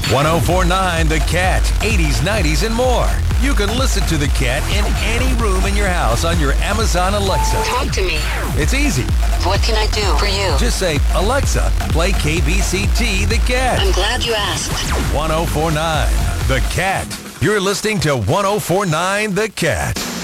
1049 The Cat, 80s, 90s, and more. You can listen to The Cat in any room in your house on your Amazon Alexa. Talk to me. It's easy. What can I do for you? Just say, Alexa, play KBCT The Cat. I'm glad you asked. 1049 The Cat. You're listening to 1049 The Cat.